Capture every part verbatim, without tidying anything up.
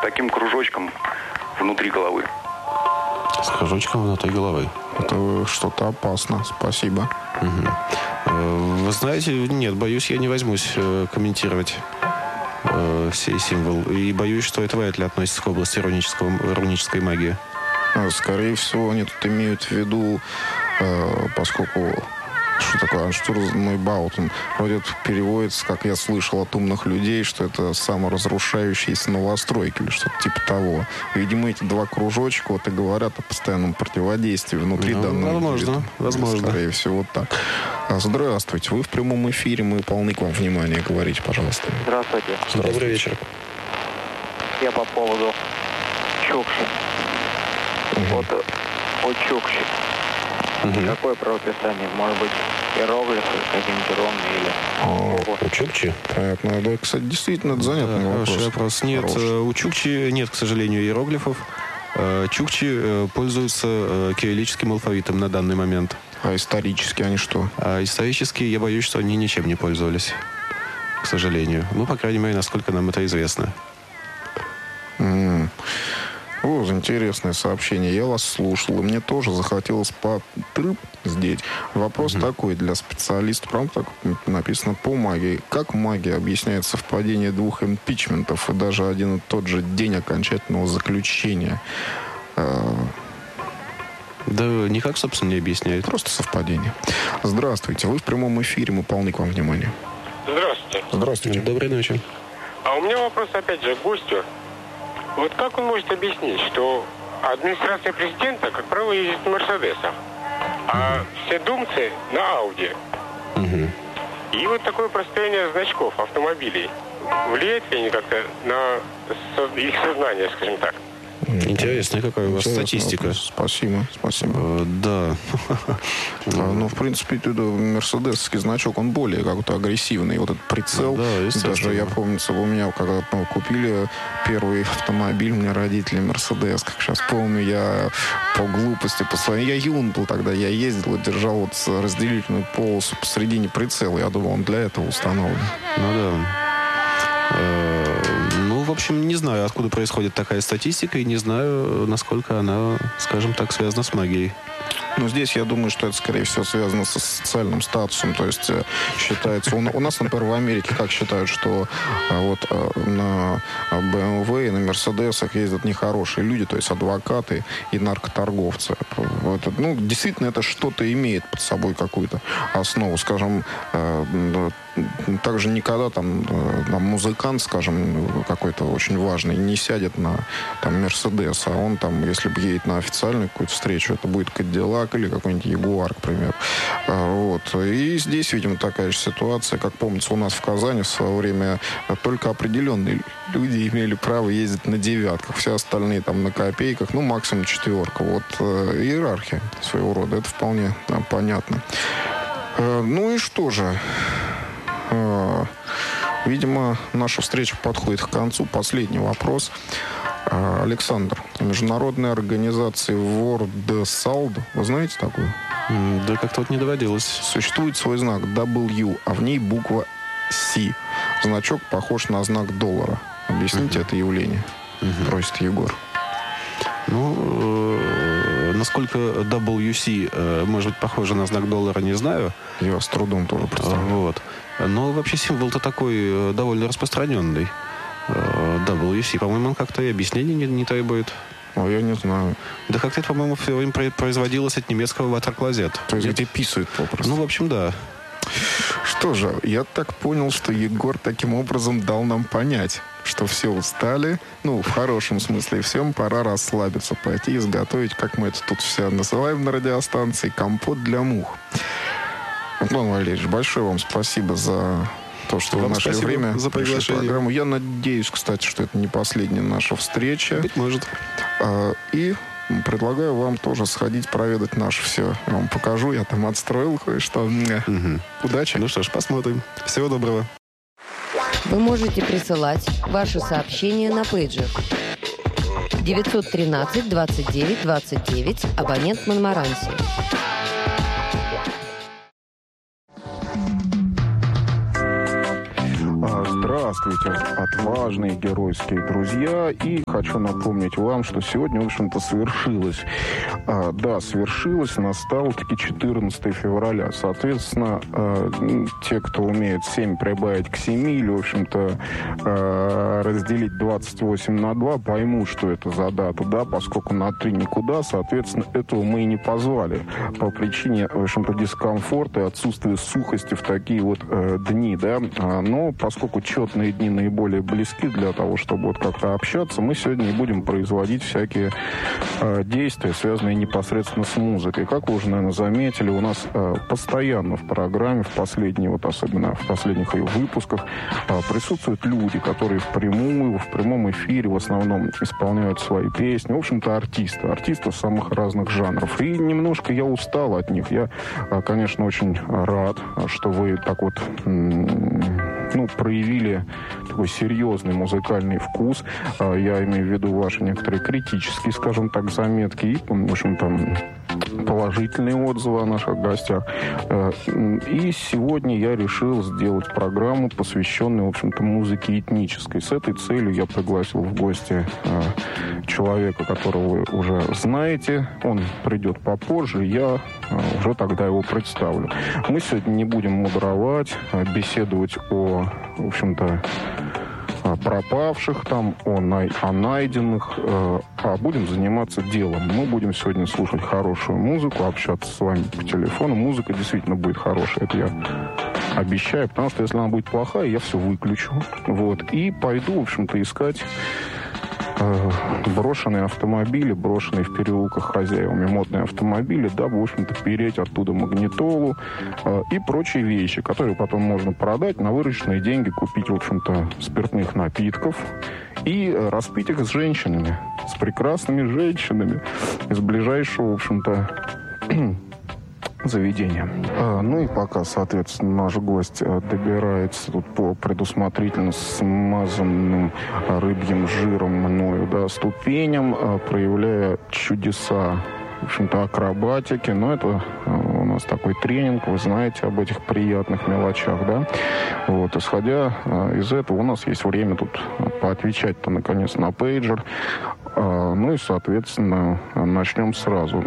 таким кружочком внутри головы. С кружочком внутри головы. Это что-то опасно. Спасибо. Угу. Вы знаете, нет, боюсь, я не возьмусь комментировать э, сей символ. И боюсь, что это вряд ли относится к области рунического, рунической магии. Скорее всего, они тут имеют в виду, э, поскольку... Что такое Анштурмный Баут? Он вроде переводится, как я слышал от умных людей, что это саморазрушающиеся новостройки или что-то типа того. Видимо, эти два кружочка вот и говорят о постоянном противодействии внутри ну, данного возможно, вида. возможно. Скорее всего, так. Здравствуйте. Вы в прямом эфире. Мы полны к вам внимания. Говорите, пожалуйста. Здравствуйте. Здравствуйте. Добрый вечер. Я по поводу Чукчи. Угу. Вот о Чукчи. Угу. Какое правописание? Может быть, иероглифы, какие-нибудь ровные или... У Чукчи? Понятно. Да, кстати, действительно, это занятный да, вопрос. Хороший вопрос. Нет, Хороший. У Чукчи нет, к сожалению, иероглифов. Чукчи пользуются кириллическим алфавитом на данный момент. А исторически они что? А исторически я боюсь, что они ничем не пользовались, к сожалению. Ну, по крайней мере, насколько нам это известно. Mm. О, интересное сообщение. Я вас слушал, и мне тоже захотелось потрындеть. Вопрос угу. такой для специалиста. Правда, так написано по магии. Как магия объясняет совпадение двух импичментов и даже один и тот же день окончательного заключения? Да никак, собственно, не объясняет. Просто совпадение. Здравствуйте. Вы в прямом эфире. Мы полны к вам внимания. Здравствуйте. Здравствуйте. Доброй ночи. А у меня вопрос опять же к гостю. Вот как он может объяснить, что администрация президента, как правило, ездит на Мерседесах, а все думцы на Ауди? Угу. И вот такое простояние значков автомобилей влияет ли они как-то на их сознание, скажем так? Интересная какая у вас Интересно. статистика. Спасибо, спасибо. Э, да. Ну, в принципе, мерседесский значок, он более как-то агрессивный. Вот этот прицел, да, даже я помню, у меня, когда купили первый автомобиль, мне родители Мерседес, как сейчас помню, я по глупости, по своей, я юн был тогда, я ездил и держал вот разделительную полосу посредине прицела. Я думал, он для этого установлен. Ну да. Ну, в общем, не знаю, откуда происходит такая статистика, и не знаю, насколько она, скажем так, связана с магией. Ну, здесь я думаю, что это, скорее всего, связано со социальным статусом. То есть считается... У, у нас, например, в Америке как считают, что вот на бэ эм вэ и на Мерседесах ездят нехорошие люди, то есть адвокаты и наркоторговцы. Это, ну, действительно, это что-то имеет под собой какую-то основу. Скажем, также никогда там, там музыкант, скажем, какой-то очень важный, не сядет на там Мерседес, а он там, если бы едет на официальную какую-то встречу, это будет Кадиллак или какой-нибудь Ягуар, к примеру. Вот. И здесь, видимо, такая же ситуация. Как помнится, у нас в Казани в свое время только определенные люди имели право ездить на девятках. Все остальные там на копейках, ну, максимум четверка. Вот э, иерархия своего рода. Это вполне да, понятно. Э, ну и что же? Э, видимо, наша встреча подходит к концу. Последний вопрос. Александр, международная организация World Sound, вы знаете такую? Да как-то вот не доводилось. Существует свой знак дабл ю, а в ней буква C. Значок похож на знак доллара. Объясните uh-huh. это явление, uh-huh. просит Егор. Ну, э, насколько дабл ю си э, может быть похоже на знак доллара, не знаю. Я с трудом тоже представляю. Вот. Но вообще символ-то такой э, довольно распространенный. дабл ю си, по-моему, он как-то и объяснений не, не требует. А я не знаю. Да как-то это, по-моему, все время производилось от немецкого ватерклозет. То есть, где писают попросту. Ну, в общем, да. Что же, я так понял, что Егор таким образом дал нам понять, что все устали, ну, в хорошем смысле, всем пора расслабиться, пойти изготовить, как мы это тут все называем на радиостанции, компот для мух. Антон Валерьевич, большое вам спасибо за... то, что вам в наше время за приглашение. Программу. Я надеюсь, кстати, что это не последняя наша встреча. Быть может. И предлагаю вам тоже сходить проведать наше все. Я вам покажу, я там отстроил кое-что. Угу. Удачи. Ну что ж, посмотрим. Всего доброго. Вы можете присылать ваши сообщения на пейджер. девятьсот тринадцать двадцать девять двадцать девять, абонент Монмаранси. Здравствуйте, отважные геройские друзья. И хочу напомнить вам, что сегодня, в общем-то, свершилось. А, да, свершилось, настало таки четырнадцатое февраля. Соответственно, а, те, кто умеет семь прибавить к семи, или, в общем-то, а, разделить двадцать восемь на два, поймут, что это за дата, да, поскольку на три никуда, соответственно, этого мы и не позвали. По причине, в общем-то, дискомфорта и отсутствия сухости в такие вот э, дни, да. А, но поскольку четные дни наиболее близки для того, чтобы вот как-то общаться, мы сегодня не будем производить всякие э, действия, связанные непосредственно с музыкой. Как вы уже, наверное, заметили, у нас э, постоянно в программе, в последние, вот особенно в последних ее выпусках, э, присутствуют люди, которые впрямую, в прямом эфире в основном исполняют свои песни. В общем-то, артисты. Артисты самых разных жанров. И немножко я устал от них. Я, э, конечно, очень рад, что вы так вот... ну, проявили такой серьезный музыкальный вкус. Я имею в виду ваши некоторые критические, скажем так, заметки и, в общем-то, положительные отзывы о наших гостях. И сегодня я решил сделать программу, посвященную, в общем-то, музыке этнической. С этой целью я пригласил в гости человека, которого вы уже знаете. Он придет попозже, я уже тогда его представлю. Мы сегодня не будем мудровать, беседовать о, в общем-то, пропавших там, о, най- о найденных, э, а будем заниматься делом. Мы будем сегодня слушать хорошую музыку, общаться с вами по телефону. Музыка действительно будет хорошая, это я обещаю, потому что если она будет плохая, я все выключу. Вот. И пойду, в общем-то, искать э, брошенные автомобили, брошенные в переулках хозяевами модные автомобили, дабы, в общем-то, переть оттуда магнитолу э, и прочие вещи, которые потом можно продать на вырученные деньги, купить, в общем-то, спиртных напитков и э, распить их с женщинами, с прекрасными женщинами из ближайшего, в общем-то, заведения. А, ну и пока, соответственно, наш гость добирается тут по предусмотрительно смазанным рыбьим жиром мною, да, ступеням, проявляя чудеса, в общем-то, акробатики. Но это у нас такой тренинг, вы знаете об этих приятных мелочах, да. Вот, исходя из этого, у нас есть время тут поотвечать-то, наконец, на пейджер. А, ну и, соответственно, начнем сразу.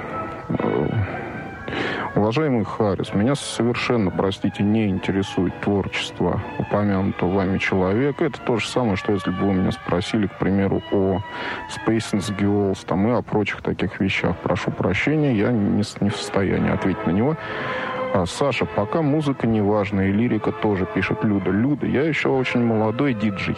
Уважаемый Харрис, меня совершенно, простите, не интересует творчество упомянутого вами человека. Это то же самое, что если бы вы меня спросили, к примеру, о Space and Girls там, и о прочих таких вещах. Прошу прощения, я не, не в состоянии ответить на него. А, Саша, пока музыка не важна, и лирика тоже, пишет Люда. Люда, я еще очень молодой диджей.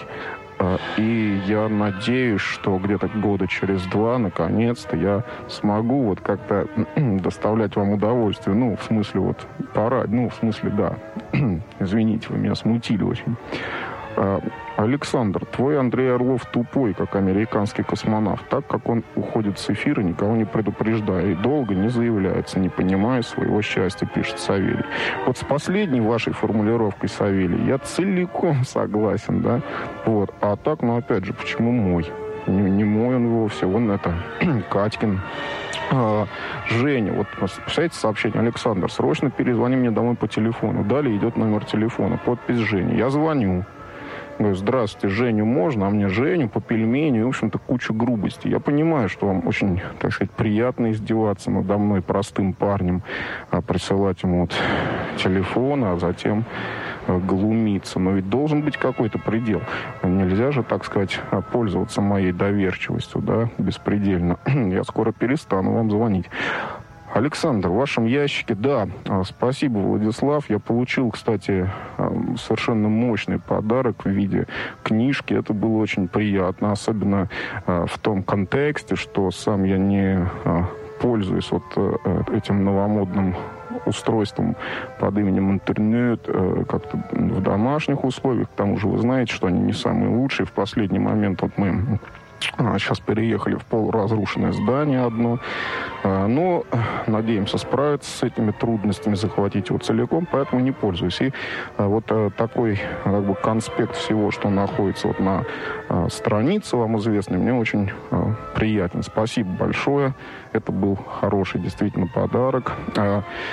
И я надеюсь, что где-то года через два, наконец-то, я смогу вот как-то доставлять вам удовольствие. Ну, в смысле, вот, пора, ну, в смысле, да. Извините, вы меня смутили очень. Александр, твой Андрей Орлов тупой, как американский космонавт, так как он уходит с эфира, никого не предупреждая, и долго не заявляется, не понимая своего счастья, пишет Савелий. Вот с последней вашей формулировкой, Савелий, я целиком согласен, да, вот, а так, ну, опять же, почему мой? Не, не мой он вовсе, он это, Катькин. А, Женя, вот, представляете, сообщение: Александр, срочно перезвони мне домой по телефону. Далее идет номер телефона, подпись Жени. Я звоню. Говорю: здравствуйте, Женю можно, а мне Женю по пельменю и, в общем-то, кучу грубости. Я понимаю, что вам очень, так сказать, приятно издеваться надо мной, простым парнем, а присылать ему вот телефон, а затем а, глумиться. Но ведь должен быть какой-то предел. Нельзя же, так сказать, пользоваться моей доверчивостью, да, беспредельно. Я скоро перестану вам звонить. Александр, в вашем ящике, да, спасибо, Владислав. Я получил, кстати, совершенно мощный подарок в виде книжки. Это было очень приятно, особенно в том контексте, что сам я не пользуюсь вот этим новомодным устройством под именем интернет, как-то в домашних условиях. К тому же вы знаете, что они не самые лучшие. В последний момент вот мы... Сейчас переехали в полуразрушенное здание одно. Но надеемся справиться с этими трудностями, захватить его целиком, поэтому не пользуюсь. И вот такой как бы конспект всего, что находится вот на странице вам известной, мне очень приятен. Спасибо большое. Это был хороший действительно подарок.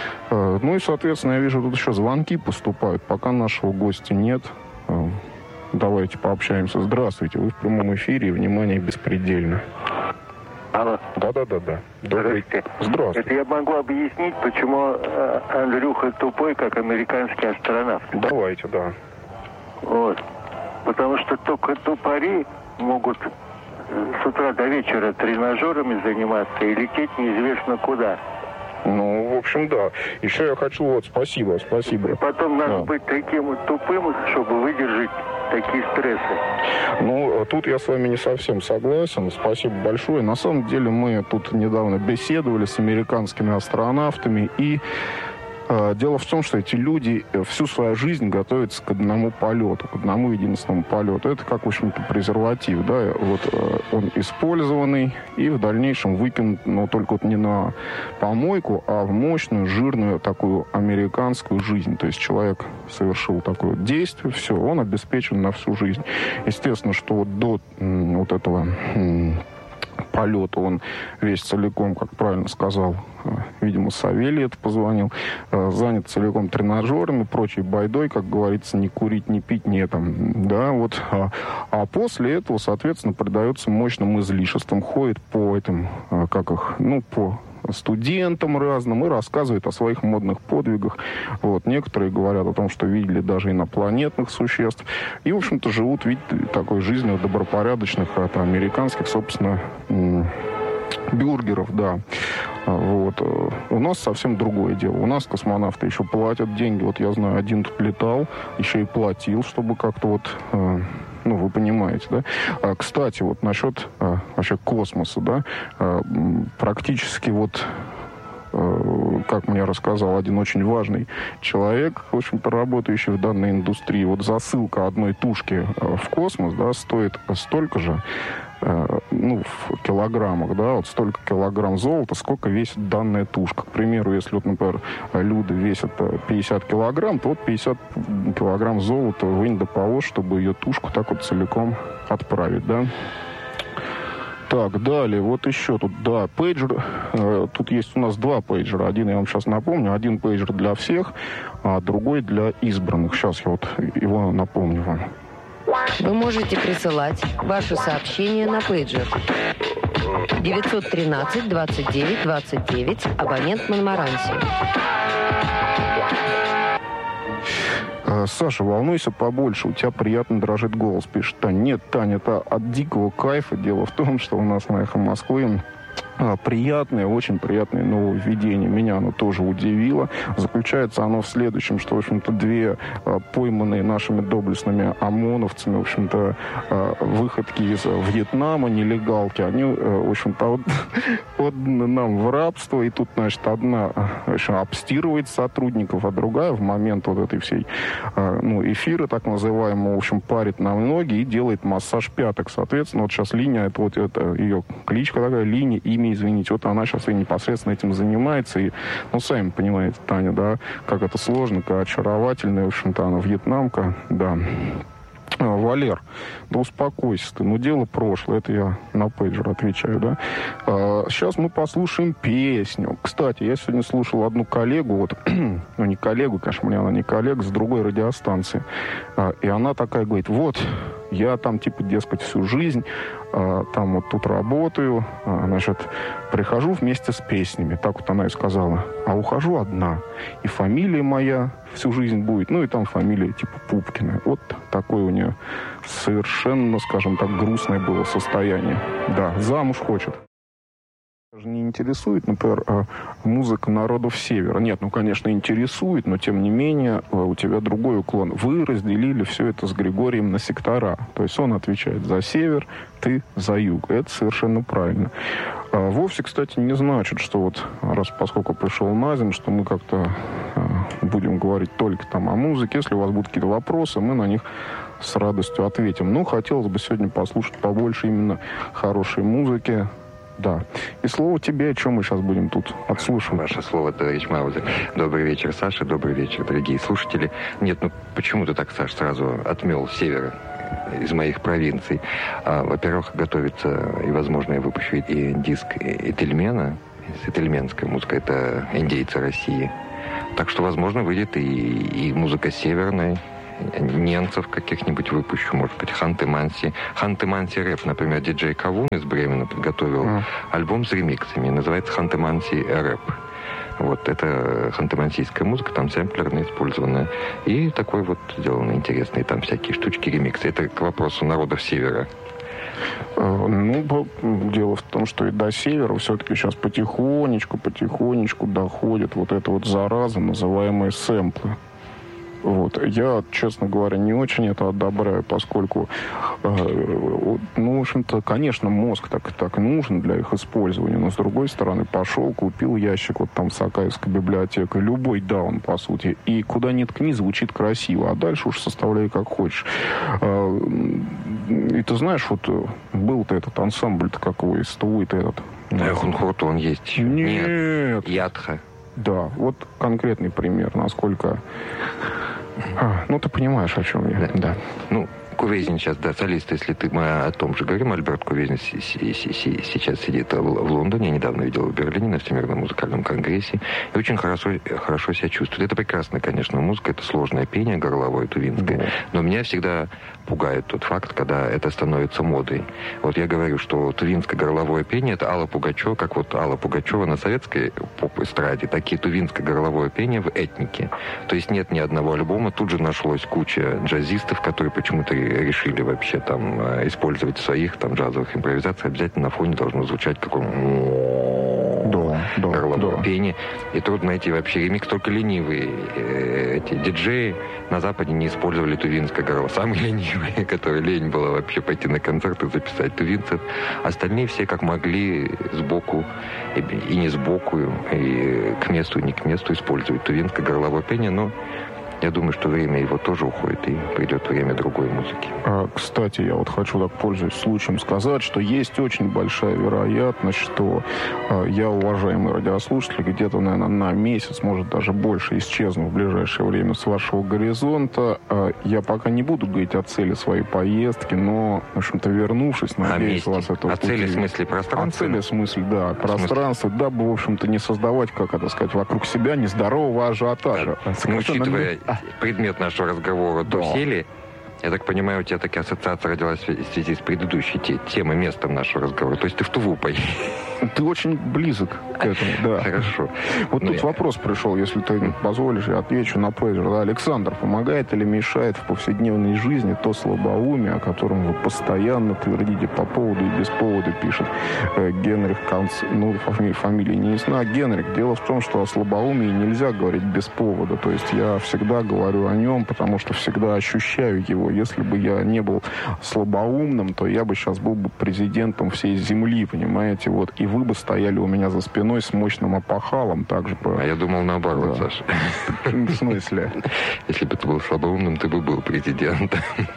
Ну и, соответственно, я вижу, тут еще звонки поступают. Пока нашего гостя нет. давайте пообщаемся. Здравствуйте, вы в прямом эфире, внимание, беспредельно. Алло. Да-да-да-да. Здравствуйте. Здравствуйте. Это я могу объяснить, почему э, Андрюха тупой, как американский астронавт. Давайте, да. Вот. Потому что только тупари могут с утра до вечера тренажерами заниматься и лететь неизвестно куда. Ну, в общем, да. Еще я хочу, вот, спасибо, спасибо. И потом надо да. быть таким вот тупым, чтобы выдержать такие стрессы. Ну, тут я с вами не совсем согласен. Спасибо большое. На самом деле мы тут недавно беседовали с американскими астронавтами, и э, дело в том, что эти люди всю свою жизнь готовятся к одному полету, к одному единственному полету. Это как, в общем-то, презерватив, да, вот э, он использованный и в дальнейшем выкинут, но только вот не на помойку, а в мощную, жирную такую американскую жизнь. То есть человек совершил такое вот действие, все, он обеспечен на всю жизнь. Естественно, что вот до м, вот этого м, полета он весь целиком, как правильно сказал, видимо, Савелий это позвонил, занят целиком тренажерами, прочей байдой, как говорится, не курить, не пить, не там, да, вот. А, а после этого, соответственно, предается мощным излишествам, ходит по этим, как их, ну, по студентам разным и рассказывает о своих модных подвигах. Вот. Некоторые говорят о том, что видели даже инопланетных существ. И, в общем-то, живут, видите, такой жизнью добропорядочных, это американских, собственно, бюргеров, да. Вот. У нас совсем другое дело. У нас космонавты еще платят деньги. Вот я знаю, один тут летал, еще и платил, чтобы как-то вот... Ну, вы понимаете, да? А, кстати, вот насчет а, вообще космоса, да, а, практически вот, а, как мне рассказал один очень важный человек, в общем-то, работающий в данной индустрии, вот засылка одной тушки а, в космос, да, стоит столько же, ну, в килограммах, да, вот столько килограмм золота, сколько весит данная тушка. К примеру, если, вот, например, Люда весит пятьдесят килограмм, то вот пятьдесят килограмм золота вынь да положь, чтобы ее тушку так вот целиком отправить, да. Так, далее, вот еще тут, да, пейджер. Э, тут есть у нас два пейджера. Один, я вам сейчас напомню, один пейджер для всех, а другой для избранных. Сейчас я вот его напомню вам. Вы можете присылать ваши сообщения на пейджер девятьсот тринадцать двадцать девять двадцать девять, абонент Монмаранси. Саша, волнуйся побольше, у тебя приятно дрожит голос, пишет Таня. Нет, Таня, это от дикого кайфа. Дело в том, что у нас на «Эхо Москвы» приятное, очень приятное нововведение. Меня оно тоже удивило. Заключается оно в следующем, что, в общем-то, две а, пойманные нашими доблестными ОМОНовцами, в общем-то, а, выходки из Вьетнама, нелегалки, они, а, в общем-то, отданы нам в рабство. И тут, значит, одна общем, обстирывает сотрудников, а другая в момент вот этой всей а, ну, эфира, так называемого, в общем, парит нам ноги и делает массаж пяток. Соответственно, вот сейчас Линия, это вот это ее кличка такая, Линия, имя, извините, вот она сейчас и непосредственно этим занимается. И, ну, сами понимаете, Таня, да, как это сложно, как очаровательная, в общем-то, она вьетнамка, да. А, Валер, да успокойся ты, ну, дело прошлое, это я на пейджер отвечаю, да. А, сейчас мы послушаем песню. Кстати, я сегодня слушал одну коллегу, вот, ну, не коллегу, конечно, мне она не коллега, с другой радиостанции. А, и она такая говорит, вот, я там, типа, дескать, всю жизнь а, там вот тут работаю, а, значит, прихожу вместе с песнями. Так вот она и сказала. А ухожу одна. И фамилия моя всю жизнь будет. Ну, и там фамилия, типа, Пупкина. Вот такое у нее совершенно, скажем так, грустное было состояние. Да, замуж хочет. Не интересует, например, музыка народов Севера. Нет, ну, конечно, интересует, но, тем не менее, у тебя другой уклон. Вы разделили все это с Григорием на сектора. То есть он отвечает за север, ты за юг. Это совершенно правильно. А вовсе, кстати, не значит, что вот, раз поскольку пришел на землю, что мы как-то будем говорить только там о музыке. Если у вас будут какие-то вопросы, мы на них с радостью ответим. Ну, хотелось бы сегодня послушать побольше именно хорошей музыки. Да. И слово тебе, о чем мы сейчас будем тут отслушивать. Ваше слово, товарищ Маузер. Добрый вечер, Саша. Добрый вечер, дорогие слушатели. Нет, ну почему ты так, Саш, сразу отмел север из моих провинций? А, во-первых, готовится, и, возможно, я выпущу и диск Этельмена. Этельменская музыка. Это индейцы России. Так что, возможно, выйдет и, и музыка северная, немцев каких-нибудь выпущу, может быть, Ханты-Манси. Ханты-Манси рэп, например, диджей Кавун из Бремена подготовил mm. альбом с ремиксами, называется Ханты-Манси рэп. Вот, это ханты-мансийская музыка, там сэмплерная использованная. И такой вот сделаны интересные там всякие штучки, ремиксы. Это к вопросу народов Севера. Ну, дело в том, что и до Севера все-таки сейчас потихонечку, потихонечку доходит вот эта вот зараза, называемая сэмплы. Вот. Я, честно говоря, не очень это одобряю, поскольку, э, ну, в общем-то, конечно, мозг так, так нужен для их использования, но, с другой стороны, пошел, купил ящик вот там в Сакаевской библиотеке, любой даун, по сути, и куда ни ткни, звучит красиво, а дальше уж составляй как хочешь. Э, и ты знаешь, вот был-то этот ансамбль-то какой, стоит этот... Эхунхурту он есть. Нет. Нет. Ядха. Да, вот конкретный пример, насколько... А, ну, ты понимаешь, о чем я. Да. да. Ну, Кувейзин сейчас, да, солист, если ты, мы о том же говорим, Альберт Кувейзин сейчас сидит в Лондоне, я недавно видел в Берлине на Всемирном музыкальном конгрессе, и очень хорошо, хорошо себя чувствует. Это прекрасная, конечно, музыка, это сложное пение горловое, тувинское, да. Но меня всегда пугает тот факт, когда это становится модой. Вот я говорю, что тувинское горловое пение — это Алла Пугачева, как вот Алла Пугачева на советской поп-эстраде, такие тувинское горловое пение в этнике. То есть нет ни одного альбома, тут же нашлось куча джазистов, которые почему-то решили вообще там использовать своих там джазовых импровизаций, обязательно на фоне должно звучать какое-то да, да, горловое да. пение. И трудно найти вообще ремикс, только ленивые эти диджеи на Западе не использовали тувинское горло. Самые ленивые, которые лень было вообще пойти на концерт и записать тувинцев. Остальные все как могли сбоку и, и не сбоку, и к месту, и не к месту использовать тувинское горловое пение, но я думаю, что время его тоже уходит, и придет время другой музыки. А, кстати, я вот хочу, так пользуясь случаем, сказать, что есть очень большая вероятность, что а, я, уважаемый радиослушатель, где-то, наверное, на месяц, может, даже больше, исчезну в ближайшее время с вашего горизонта. А, я пока не буду говорить о цели своей поездки, но, в общем-то, вернувшись, надеюсь, вас это... О цели в смысле пространства? О цели в смысле, да, а пространства, смысле... дабы, в общем-то, не создавать, как это сказать, вокруг себя нездорового ажиотажа. А, ну, учитывая предмет нашего разговора до сели, я так понимаю, у тебя такая ассоциация родилась в связи с предыдущей те, темой, местом нашего разговора. То есть ты в Туву поедешь. Ты очень близок к этому, да. Хорошо. Вот ну, тут я... вопрос пришел, если ты позволишь, я отвечу на пейджер. Да, Александр, помогает или мешает в повседневной жизни то слабоумие, о котором вы постоянно твердите по поводу и без повода, пишет э, Генрих Канц. Ну, фамилия, фамилия не ясна. Генрих, дело в том, что о слабоумии нельзя говорить без повода. То есть я всегда говорю о нем, потому что всегда ощущаю его. Если бы я не был слабоумным, то я бы сейчас был бы президентом всей земли, понимаете? Вот. И вы бы стояли у меня за спиной с мощным опахалом. Также по... А я думал наоборот, да. Саша. В смысле? Если бы ты был слабоумным, ты бы был президентом.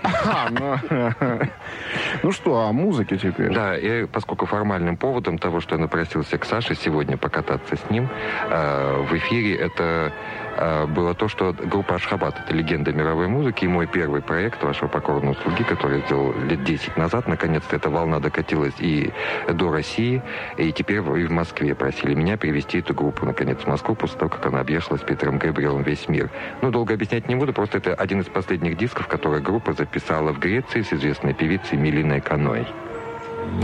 Ну что, о музыке теперь? Да, и поскольку формальным поводом того, что я напросился к Саше сегодня покататься с ним в эфире, это было то, что группа Ашхабад — это легенда мировой музыки, и мой первый проект вашего покорного слуги, который я сделал лет десять назад, наконец-то эта волна докатилась и до России, и теперь и в Москве просили меня привезти эту группу, наконец, в Москву, после того, как она объехала с Питером Габриэлом весь мир. Ну, долго объяснять не буду, просто это один из последних дисков, который группа записала в Греции с известной певицей Милиной Каной.